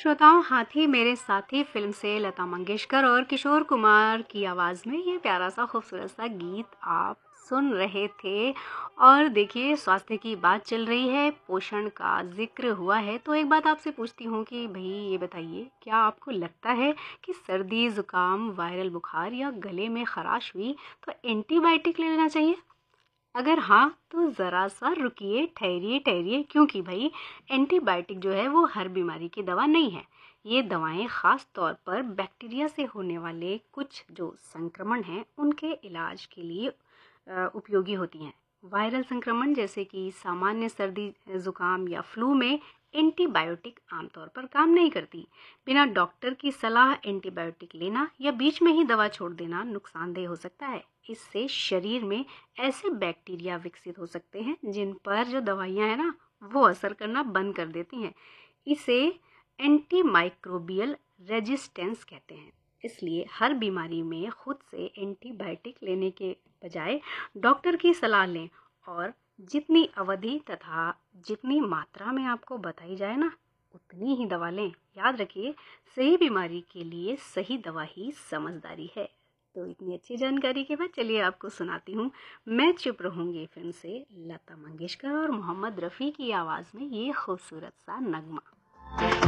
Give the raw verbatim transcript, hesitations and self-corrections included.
श्रोताओं, हाथी मेरे साथी फिल्म से लता मंगेशकर और किशोर कुमार की आवाज़ में ये प्यारा सा खूबसूरत सा गीत आप सुन रहे थे। और देखिए, स्वास्थ्य की बात चल रही है, पोषण का जिक्र हुआ है, तो एक बात आपसे पूछती हूँ कि भाई ये बताइए, क्या आपको लगता है कि सर्दी ज़ुकाम, वायरल बुखार या गले में खराश हुई तो एंटीबायोटिक ले लेना चाहिए? अगर हाँ, तो ज़रा सा रुकिए, ठहरिए ठहरिए, क्योंकि भाई एंटीबायोटिक जो है वो हर बीमारी की दवा नहीं है। ये दवाएं ख़ास तौर पर बैक्टीरिया से होने वाले कुछ जो संक्रमण हैं उनके इलाज के लिए अ, उपयोगी होती हैं। वायरल संक्रमण जैसे कि सामान्य सर्दी ज़ुकाम या फ्लू में एंटीबायोटिक आमतौर पर काम नहीं करती। बिना डॉक्टर की सलाह एंटीबायोटिक लेना या बीच में ही दवा छोड़ देना नुकसानदेह हो सकता है। इससे शरीर में ऐसे बैक्टीरिया विकसित हो सकते हैं जिन पर जो दवाइयां हैं ना वो असर करना बंद कर देती हैं। इसे एंटीमाइक्रोबियल रेजिस्टेंस कहते हैं। इसलिए हर बीमारी में खुद से एंटीबायोटिक लेने के बजाय डॉक्टर की सलाह लें और जितनी अवधि तथा जितनी मात्रा में आपको बताई जाए ना उतनी ही दवा लें। याद रखिए, सही बीमारी के लिए सही दवा ही समझदारी है। तो इतनी अच्छी जानकारी के बाद चलिए आपको सुनाती हूँ मैं चुप रहूँगी फिल्म से लता मंगेशकर और मोहम्मद रफ़ी की आवाज़ में ये खूबसूरत सा नगमा।